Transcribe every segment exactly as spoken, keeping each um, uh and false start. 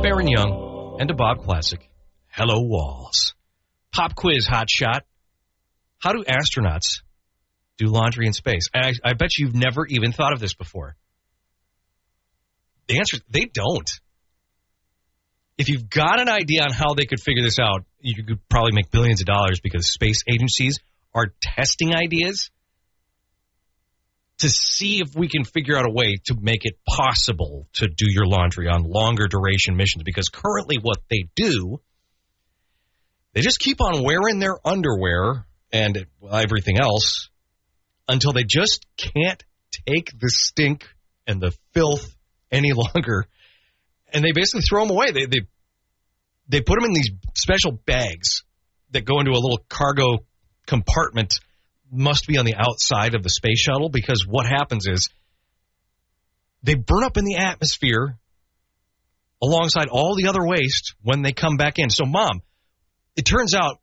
Baron Young, and a Bob Classic. Hello, Walls. Pop quiz, hot shot. How do astronauts do laundry in space? I, I bet you've never even thought of this before. The answer is they don't. If you've got an idea on how they could figure this out, you could probably make billions of dollars because space agencies are testing ideas to see if we can figure out a way to make it possible to do your laundry on longer duration missions. Because currently what they do, they just keep on wearing their underwear and everything else until they just can't take the stink and the filth any longer. And they basically throw them away. They, they, they put them in these special bags that go into a little cargo compartment, must be on the outside of the space shuttle, because what happens is they burn up in the atmosphere alongside all the other waste when they come back in. So, Mom, it turns out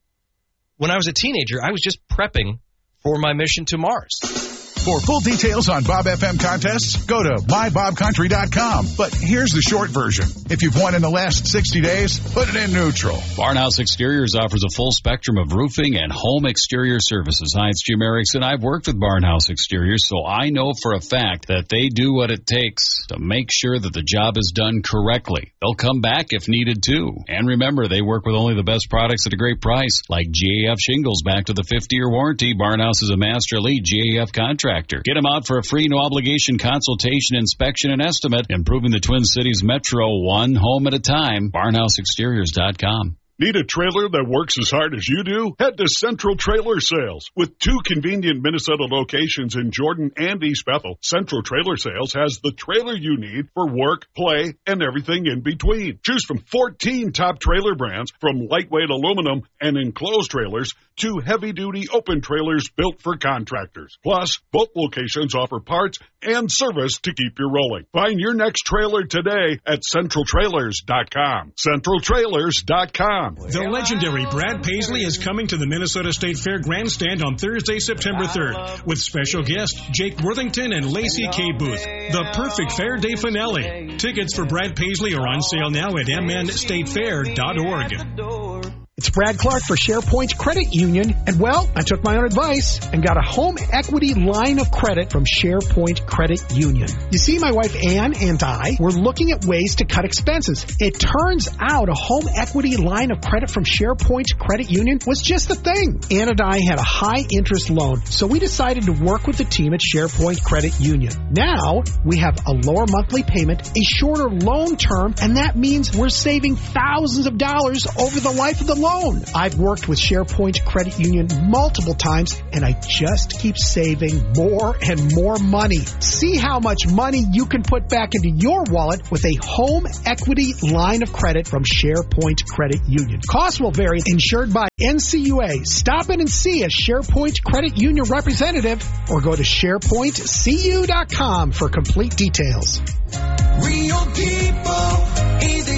when I was a teenager, I was just prepping for my mission to Mars. For full details on Bob F M contests, go to my bob country dot com. But here's the short version. If you've won in the last sixty days, put it in neutral. Barnhouse Exteriors offers a full spectrum of roofing and home exterior services. Hi, it's Jim Erickson. I've worked with Barnhouse Exteriors, so I know for a fact that they do what it takes to make sure that the job is done correctly. They'll come back if needed, too. And remember, they work with only the best products at a great price, like G A F shingles back to the fifty-year warranty. Barnhouse is a master elite G A F contractor. Get them out for a free, no-obligation consultation, inspection, and estimate, improving the Twin Cities Metro one home at a time. barnhouse exteriors dot com. Need a trailer that works as hard as you do? Head to Central Trailer Sales. With two convenient Minnesota locations in Jordan and East Bethel, Central Trailer Sales has the trailer you need for work, play, and everything in between. Choose from fourteen top trailer brands, from lightweight aluminum and enclosed trailers to heavy-duty open trailers built for contractors. Plus, both locations offer parts and service to keep you rolling. Find your next trailer today at central trailers dot com. central trailers dot com. The legendary Brad Paisley is coming to the Minnesota State Fair Grandstand on Thursday, September third, with special guests Jake Worthington and Lacey K. Booth. The perfect fair day finale. Tickets for Brad Paisley are on sale now at m n state fair dot org. It's Brad Clark for SharePoint Credit Union, and well, I took my own advice and got a home equity line of credit from SharePoint Credit Union. You see, my wife Ann and I were looking at ways to cut expenses. It turns out a home equity line of credit from SharePoint Credit Union was just the thing. Ann and I had a high interest loan, so we decided to work with the team at SharePoint Credit Union. Now, we have a lower monthly payment, a shorter loan term, and that means we're saving thousands of dollars over the life of the loan. I've worked with SharePoint Credit Union multiple times, and I just keep saving more and more money. See how much money you can put back into your wallet with a home equity line of credit from SharePoint Credit Union. Costs will vary. Insured by N C U A. Stop in and see a SharePoint Credit Union representative or go to sharepoint c u dot com for complete details. Real people, easy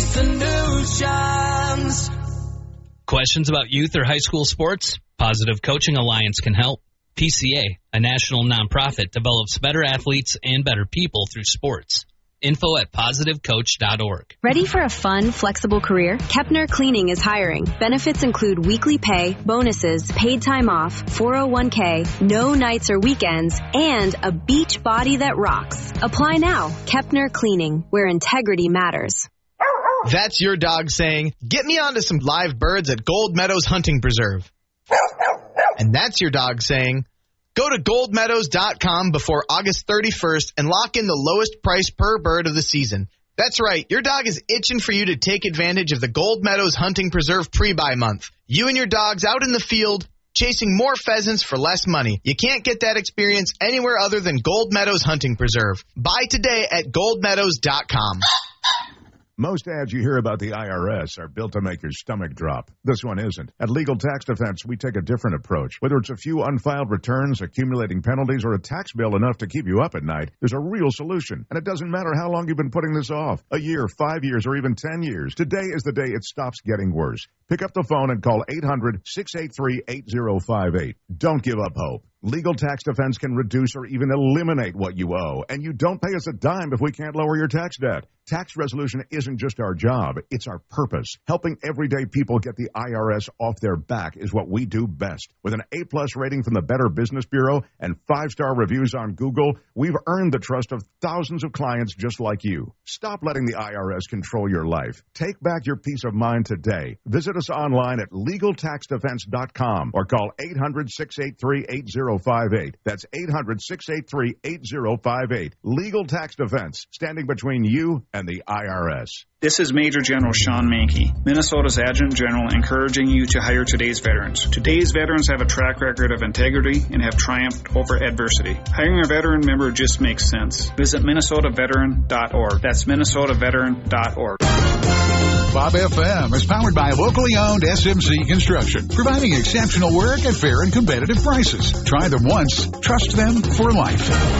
solutions. Questions about youth or high school sports? Positive Coaching Alliance can help. P C A, a national nonprofit, develops better athletes and better people through sports. Info at positive coach dot org. Ready for a fun, flexible career? Kepner Cleaning is hiring. Benefits include weekly pay, bonuses, paid time off, four oh one k, no nights or weekends, and a beach body that rocks. Apply now. Kepner Cleaning, where integrity matters. That's your dog saying, get me onto some live birds at Gold Meadows Hunting Preserve. And that's your dog saying, go to gold meadows dot com before August thirty-first and lock in the lowest price per bird of the season. That's right, your dog is itching for you to take advantage of the Gold Meadows Hunting Preserve pre-buy month. You and your dogs out in the field, chasing more pheasants for less money. You can't get that experience anywhere other than Gold Meadows Hunting Preserve. Buy today at gold meadows dot com. Most ads you hear about the I R S are built to make your stomach drop. This one isn't. At Legal Tax Defense, we take a different approach. Whether it's a few unfiled returns, accumulating penalties, or a tax bill enough to keep you up at night, there's a real solution. And it doesn't matter how long you've been putting this off. A year, five years, or even ten years. Today is the day it stops getting worse. Pick up the phone and call eight hundred, six eight three, eight oh five eight. Don't give up hope. Legal Tax Defense can reduce or even eliminate what you owe, and you don't pay us a dime if we can't lower your tax debt. Tax resolution isn't just our job, it's our purpose. Helping everyday people get the I R S off their back is what we do best. With an A-plus rating from the Better Business Bureau and five-star reviews on Google, we've earned the trust of thousands of clients just like you. Stop letting the I R S control your life. Take back your peace of mind today. Visit us online at legal tax defense dot com or call eight hundred, six eight three, eight zero five eight. That's eight hundred, six eight three, eight zero five eight. Legal Tax Defense, standing between you and the I R S. This is Major General Sean Mankey, Minnesota's Adjutant General, encouraging you to hire today's veterans. Today's veterans have a track record of integrity and have triumphed over adversity. Hiring a veteran member just makes sense. Visit minnesota veteran dot org. That's minnesota veteran dot org. Bob F M is powered by locally owned S M C Construction, providing exceptional work at fair and competitive prices. Try them once, trust them for life.